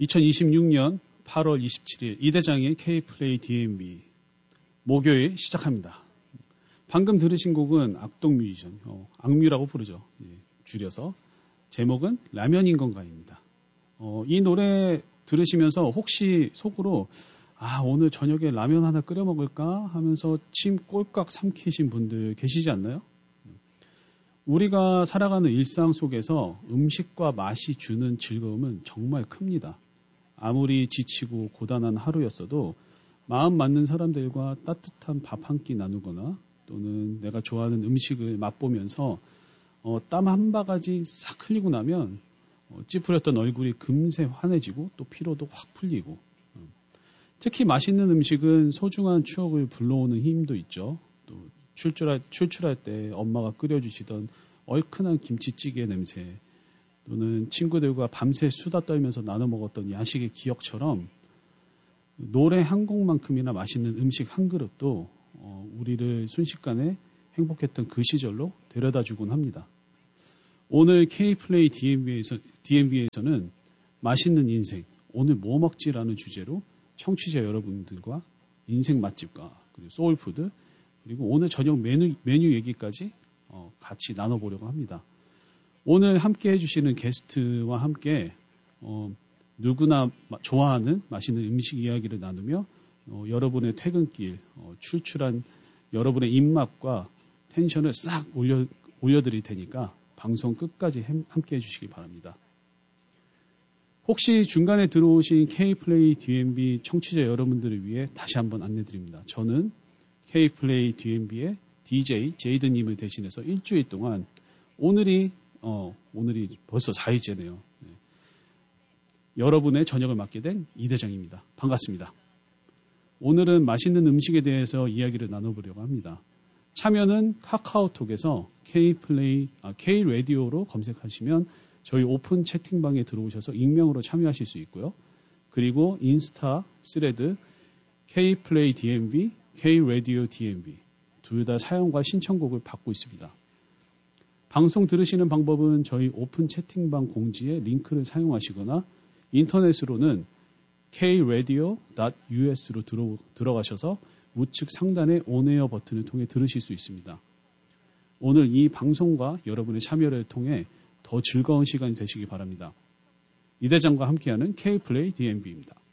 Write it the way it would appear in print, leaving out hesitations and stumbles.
2026년 8월 27일 이대장의 K플레이 DMB 목요일 시작합니다. 방금 들으신 곡은 악동 뮤지션, 악뮤라고 부르죠. 줄여서. 제목은 라면인 건가입니다. 이 노래 들으시면서 혹시 속으로 오늘 저녁에 라면 하나 끓여 먹을까 하면서 침 꼴깍 삼키신 분들 계시지 않나요? 우리가 살아가는 일상 속에서 음식과 맛이 주는 즐거움은 정말 큽니다. 아무리 지치고 고단한 하루였어도 마음 맞는 사람들과 따뜻한 밥 한 끼 나누거나 또는 내가 좋아하는 음식을 맛보면서 땀 한 바가지 싹 흘리고 나면 찌푸렸던 얼굴이 금세 환해지고 또 피로도 확 풀리고 특히 맛있는 음식은 소중한 추억을 불러오는 힘도 있죠. 또 출출할 때 엄마가 끓여주시던 얼큰한 김치찌개 냄새 또는 친구들과 밤새 수다 떨면서 나눠 먹었던 야식의 기억처럼 노래 한 곡만큼이나 맛있는 음식 한 그릇도 우리를 순식간에 행복했던 그 시절로 데려다주곤 합니다. 오늘 K플레이 DMB에서는 맛있는 인생, 오늘 뭐 먹지라는 주제로 청취자 여러분들과 인생 맛집과 그리고 소울푸드 그리고 오늘 저녁 메뉴 얘기까지 같이 나눠보려고 합니다. 오늘 함께 해주시는 게스트와 함께 누구나 좋아하는 맛있는 음식 이야기를 나누며 여러분의 퇴근길 출출한 여러분의 입맛과 텐션을 싹 올려드릴 테니까 방송 끝까지 함께 해주시기 바랍니다. 혹시 중간에 들어오신 K플레이 DMB 청취자 여러분들을 위해 다시 한번 안내드립니다. 저는 K플레이 DMB의 DJ 제이드님을 대신해서 일주일 동안 오늘이 벌써 4일째네요. 여러분의 저녁을 맡게 된 이대장입니다. 반갑습니다. 오늘은 맛있는 음식에 대해서 이야기를 나눠보려고 합니다. 참여는 카카오톡에서 K-라디오로 검색하시면 저희 오픈 채팅방에 들어오셔서 익명으로 참여하실 수 있고요. 그리고 인스타, 스레드, K플레이 DMB, K-라디오 DMB 둘 다 사용과 신청곡을 받고 있습니다. 방송 들으시는 방법은 저희 오픈 채팅방 공지에 링크를 사용하시거나 인터넷으로는 kradio.us로 들어가셔서 우측 상단의 온에어 버튼을 통해 들으실 수 있습니다. 오늘 이 방송과 여러분의 참여를 통해 더 즐거운 시간이 되시기 바랍니다. 이 대장과 함께하는 K플레이 DMB입니다.